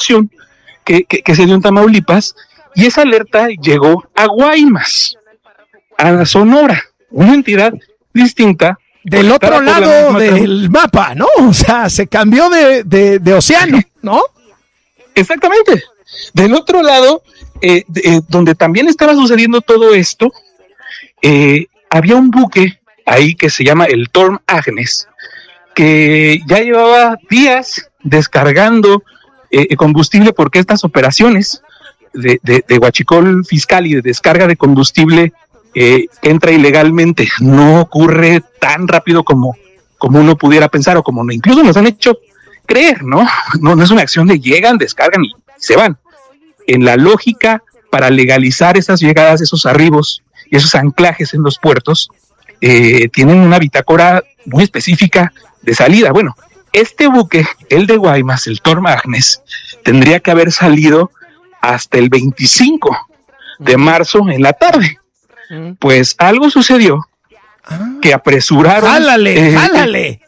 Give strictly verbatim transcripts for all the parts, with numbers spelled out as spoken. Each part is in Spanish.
operación que, que, que se dio en Tamaulipas, y esa alerta llegó a Guaymas, a Sonora, una entidad distinta. Del otro lado del mapa, ¿no? O sea, se cambió de, de, de océano, ¿no? Exactamente. Del otro lado, eh, eh, donde también estaba sucediendo todo esto, eh, había un buque ahí que se llama el Torm Agnes, que ya llevaba días descargando eh, combustible, porque estas operaciones de, de, de huachicol fiscal y de descarga de combustible eh, entra ilegalmente, no ocurre tan rápido como, como uno pudiera pensar, o como incluso nos han hecho creer, ¿no? No, no es una acción de llegan, descargan y se van. En la lógica para legalizar esas llegadas, esos arribos y esos anclajes en los puertos, eh, tienen una bitácora muy específica de salida. Bueno, este buque, el de Guaymas, el Torm Agnes, tendría que haber salido hasta el veinticinco de marzo en la tarde. Pues algo sucedió que apresuraron. ¡Jálale, eh, jálale!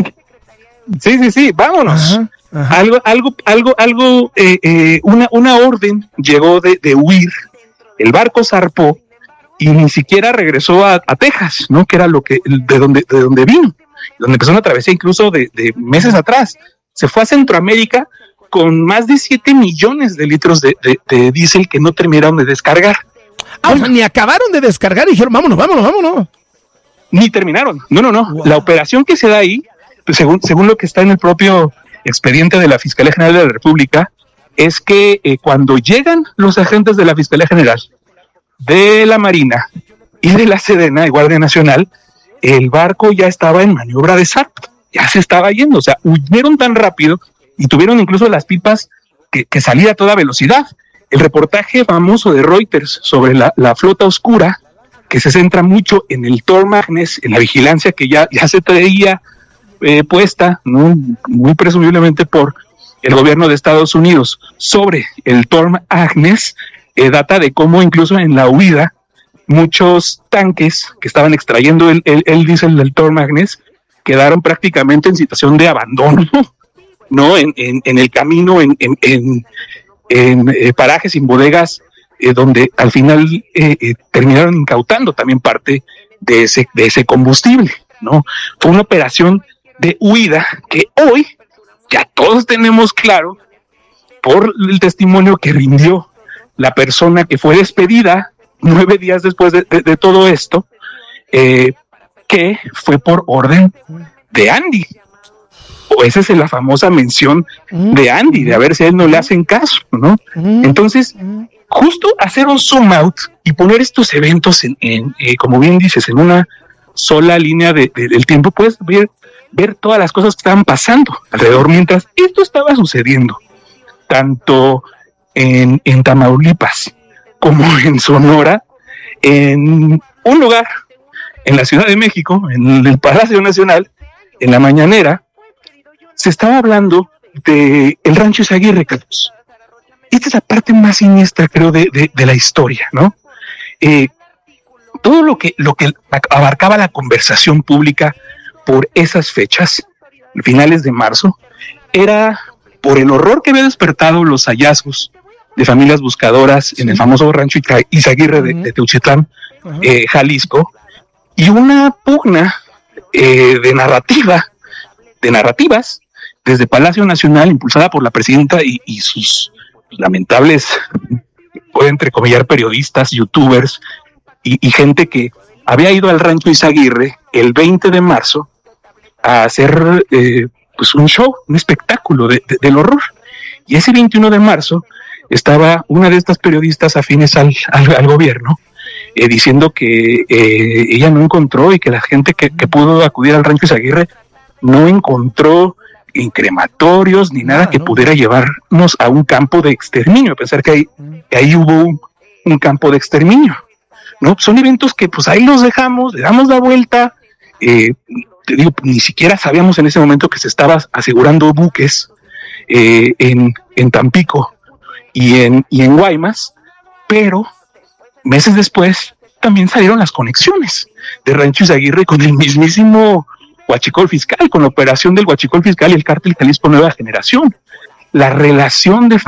Sí, sí, sí, vámonos. Ajá, ajá. Algo, algo, algo, algo, eh, eh, una, una orden llegó de, de huir. El barco zarpó y ni siquiera regresó a, a Texas, ¿no? Que era lo que, de donde, de donde vino, donde empezó una travesía incluso de, de meses atrás. Se fue a Centroamérica con más de siete millones de litros de, de, de diésel que no terminaron de descargar. Ah, bueno, o sea, ni acabaron de descargar y dijeron, vámonos, vámonos, vámonos. Ni terminaron. No, no, no. Wow. La operación que se da ahí, pues según, según lo que está en el propio expediente de la Fiscalía General de la República, es que eh, cuando llegan los agentes de la Fiscalía General, de la Marina y de la Sedena, de Guardia Nacional, el barco ya estaba en maniobra de salto, ya se estaba yendo, o sea, huyeron tan rápido y tuvieron incluso las pipas que, que salir a toda velocidad. El reportaje famoso de Reuters sobre la, la flota oscura, que se centra mucho en el Torm Agnes, en la vigilancia que ya, ya se traía eh, puesta, ¿no? Muy presumiblemente por el gobierno de Estados Unidos, sobre el Torm Agnes, eh, data de cómo incluso en la huida muchos tanques que estaban extrayendo el, el, el diésel del Torm Agnes quedaron prácticamente en situación de abandono, ¿no? En, en, en el camino, en, en, en, en eh, parajes, en bodegas, eh, donde al final eh, eh, terminaron incautando también parte de ese, de ese combustible, ¿no? Fue una operación de huida que hoy ya todos tenemos claro, por el testimonio que rindió la persona que fue despedida nueve días después de, de, de todo esto, eh, que fue por orden de Andy. O esa es la famosa mención de Andy, de a ver si a él no le hacen caso, ¿no? Entonces, justo hacer un zoom out y poner estos eventos, en, en eh, como bien dices, en una sola línea de, de, del tiempo, puedes ver, ver todas las cosas que estaban pasando alrededor mientras esto estaba sucediendo, tanto en, en Tamaulipas como en Sonora, en un lugar en la Ciudad de México, en el Palacio Nacional, en la mañanera, se estaba hablando de el Rancho Izaguirre, Carlos. Esta es la parte más siniestra, creo, de, de, de la historia, ¿no? Eh, todo lo que, lo que abarcaba la conversación pública por esas fechas, finales de marzo, era por el horror que había despertado los hallazgos de familias buscadoras en el famoso Rancho Izaguirre de, de Teuchitlán, eh, Jalisco, y una pugna eh, de narrativa, de narrativas, desde Palacio Nacional, impulsada por la presidenta y, y sus lamentables, puede entrecomillar, periodistas, youtubers y, y gente que había ido al Rancho Izaguirre el veinte de marzo a hacer eh, pues un show, un espectáculo de, de, del horror. Y ese veintiuno de marzo estaba una de estas periodistas afines al, al, al gobierno eh, diciendo que eh, ella no encontró y que la gente que, que pudo acudir al Rancho Izaguirre no encontró en crematorios ni nada que pudiera llevarnos a un campo de exterminio, a pensar que ahí, que ahí hubo un, un campo de exterminio, ¿no? Son eventos que pues ahí los dejamos, le damos la vuelta, eh, te digo, ni siquiera sabíamos en ese momento que se estaba asegurando buques eh, en, en Tampico y en, y en Guaymas, pero meses después también salieron las conexiones de Rancho Izaguirre con el mismísimo huachicol fiscal, con la operación del huachicol fiscal y el cártel Jalisco Nueva Generación. La relación de